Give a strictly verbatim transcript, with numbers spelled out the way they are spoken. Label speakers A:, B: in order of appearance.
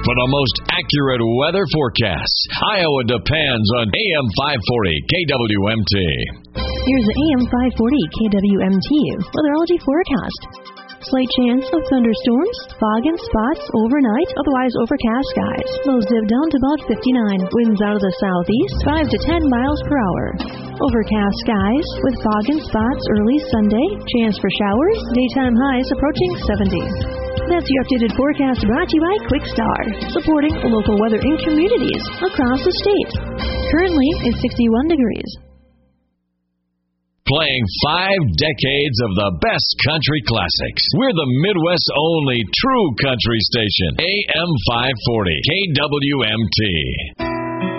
A: For the most accurate weather forecasts, Iowa depends on A M five forty K W M T.
B: Here's the A M five forty K W M T weatherology forecast. Slight chance of thunderstorms, fog and spots overnight, otherwise overcast skies. Lows dip down to about fifty-nine. Winds out of the southeast, five to ten miles per hour. Overcast skies with fog and spots early Sunday. Chance for showers, daytime highs approaching seventy. That's your updated forecast brought to you by Quickstar, supporting local weather in communities across the state. Currently, it's sixty-one degrees.
A: Playing five decades of the best country classics. We're the Midwest's only true country station. A M five forty K W M T.